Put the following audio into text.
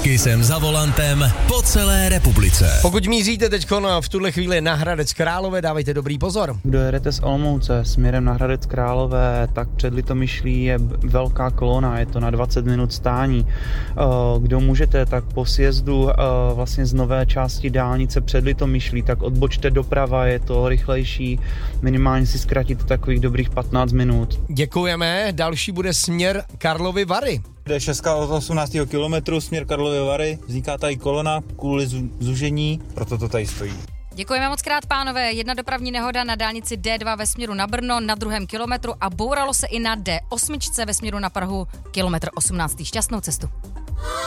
Kysem za volantem po celé republice. Pokud míříte teďkon v tuhle chvíli na Hradec Králové, dávejte dobrý pozor. Kdo jedete z Olomouce směrem na Hradec Králové, tak před Litomyšlí je velká kolona, je to na 20 minut stání. Kdo můžete, tak po sjezdu vlastně z nové části dálnice před Litomyšlí, tak odbočte doprava, je to rychlejší, minimálně si zkratíte takových dobrých 15 minut. Děkujeme, další bude směr Karlovy Vary. D6 od 18. kilometru, směr Karlovy Vary, vzniká tady kolona kvůli zužení, proto to tady stojí. Děkujeme moc krát, pánové. Jedna dopravní nehoda na dálnici D2 ve směru na Brno na 2. kilometru a bouralo se i na D8 ve směru na Prahu, kilometr 18. Šťastnou cestu.